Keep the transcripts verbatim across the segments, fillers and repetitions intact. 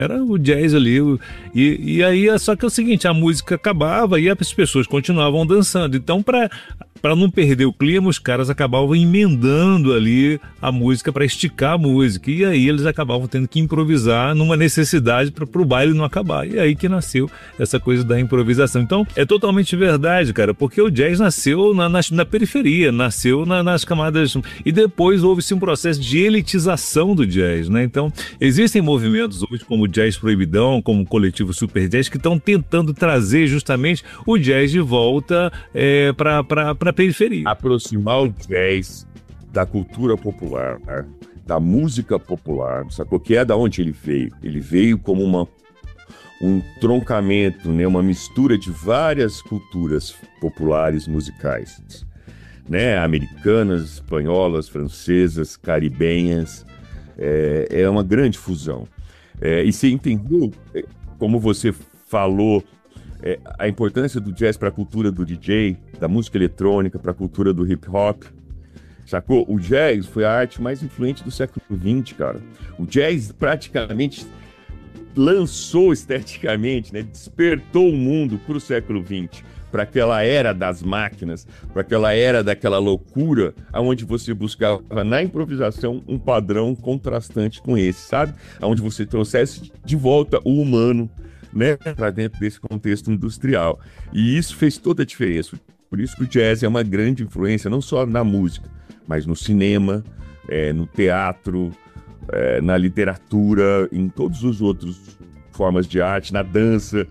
Era o jazz ali, o- e, e aí, é só que é o seguinte, a música acabava e as pessoas continuavam dançando. Então, para para não perder o clima, os caras acabavam emendando ali a música para esticar a música. E aí eles acabavam tendo que improvisar numa necessidade para o baile não acabar. E aí que nasceu essa coisa da improvisação. Então, é totalmente verdade, cara, porque o jazz nasceu na, na, na periferia, nasceu na, nas camadas. E depois houve-se um processo de elitização do jazz, né? Então, existem movimentos hoje como o Jazz Proibidão, como o coletivo Super Jazz, que estão tentando trazer justamente o jazz de volta é, para a periferia. Aproximar o jazz da cultura popular, né? Da música popular, sacou? Que é da onde ele veio. Ele veio como uma, um troncamento, né? Uma mistura de várias culturas populares musicais, né? Americanas, espanholas, francesas, caribenhas. É, é uma grande fusão. É, e você entendeu, é, como você falou, é, a importância do jazz para a cultura do D J, da música eletrônica, para a cultura do hip hop, sacou? O jazz foi a arte mais influente do século vinte, cara. O jazz praticamente lançou esteticamente, né? Despertou o mundo para o século vinte, para aquela era das máquinas, para aquela era daquela loucura, onde você buscava na improvisação um padrão contrastante com esse, sabe? Onde você trouxesse de volta o humano, né, para dentro desse contexto industrial. E isso fez toda a diferença. Por isso que o jazz é uma grande influência, não só na música, mas no cinema, é, no teatro, é, na literatura, em todos os outros formas de arte, na dança,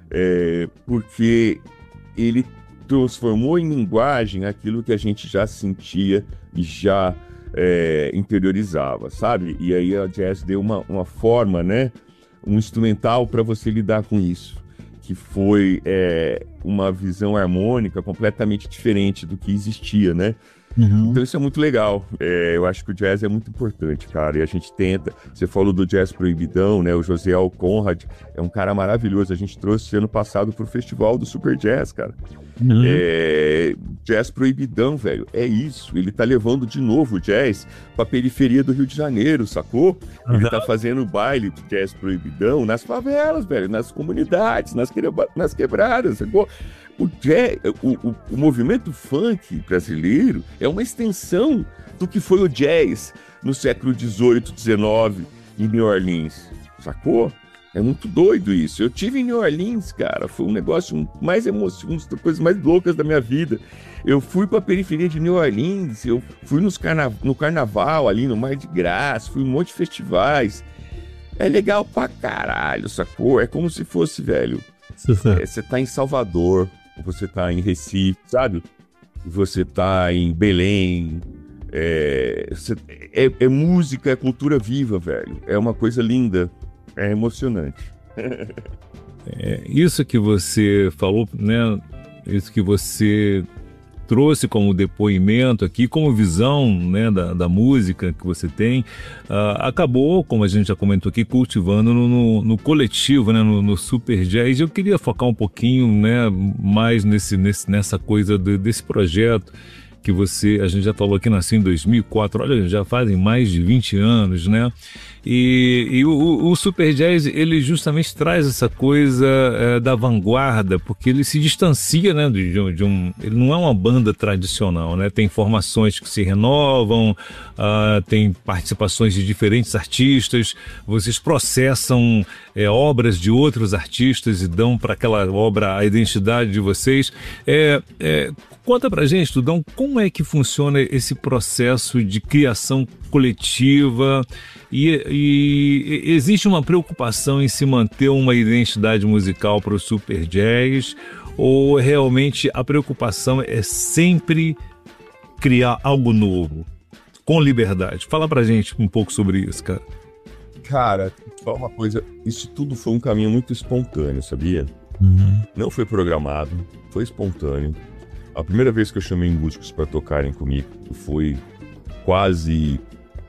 é, porque ele transformou em linguagem aquilo que a gente já sentia e já é, interiorizava, sabe? E aí a jazz deu uma, uma forma, né? Um instrumental para você lidar com isso, que foi é, uma visão harmônica completamente diferente do que existia, né? Uhum. Então isso é muito legal. É, eu acho que o jazz é muito importante, cara. E a gente tenta. Você falou do Jazz Proibidão, né? O Josiel Conrad é um cara maravilhoso. A gente trouxe ano passado pro festival do Super Jazz, cara. Uhum. É, Jazz Proibidão, velho. É isso. Ele tá levando de novo o jazz pra periferia do Rio de Janeiro, sacou? Uhum. Ele tá fazendo baile do Jazz Proibidão nas favelas, velho, nas comunidades, nas, quebra... nas quebradas, sacou? O, jazz, o, o, o movimento funk brasileiro é uma extensão do que foi o jazz no século dezoito, dezenove, em New Orleans, sacou? É muito doido isso. Eu tive em New Orleans, cara, foi um negócio mais emocionante, uma das coisas mais loucas da minha vida. Eu fui pra periferia de New Orleans, eu fui nos carna... no carnaval ali, no Mar de Graça, fui em um monte de festivais. É legal pra caralho, sacou? É como se fosse, velho, é, você tá em Salvador, você tá em Recife, sabe? Você tá em Belém. É, você, é, é música, é cultura viva, velho. É uma coisa linda, é emocionante. É, isso que você falou, né? Isso que você trouxe como depoimento aqui, como visão, né, da, da música que você tem, uh, acabou, como a gente já comentou aqui, cultivando no, no, no coletivo, né, no, no Super Jazz. Eu queria focar um pouquinho, né, mais nesse, nesse, nessa coisa de, desse projeto que você, a gente já falou que nasceu em dois mil e quatro, olha, já fazem mais de vinte anos, né? E, e o, o Super Jazz, ele justamente traz essa coisa é, da vanguarda, porque ele se distancia, né, de, um, de um... Ele não é uma banda tradicional, né? Tem formações que se renovam, uh, tem participações de diferentes artistas, vocês processam é, obras de outros artistas e dão para aquela obra a identidade de vocês. É... é Conta pra gente, Tudão, como é que funciona esse processo de criação coletiva e, e existe uma preocupação em se manter uma identidade musical para o Super Jazz ou realmente a preocupação é sempre criar algo novo, com liberdade? Fala pra gente um pouco sobre isso, cara. Cara, fala uma coisa, isso tudo foi um caminho muito espontâneo, sabia? Uhum. Não foi programado, foi espontâneo. A primeira vez que eu chamei músicos para tocarem comigo foi quase...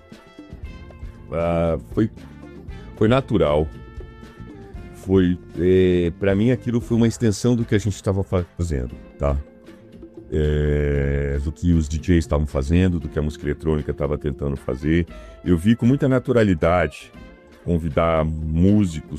Uh, foi, foi natural. Foi, é, para mim aquilo foi uma extensão do que a gente estava fazendo, tá? É, do que os D Js estavam fazendo, do que a música eletrônica estava tentando fazer. Eu vi com muita naturalidade convidar músicos